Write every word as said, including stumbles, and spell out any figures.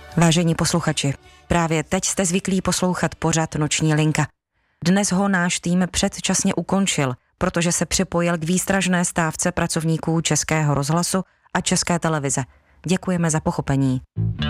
Vážení posluchači, právě teď jste zvyklí poslouchat pořad Noční linka. Dnes ho náš tým předčasně ukončil, protože se připojil k výstražné stávce pracovníků Českého rozhlasu a České televize. Děkujeme za pochopení.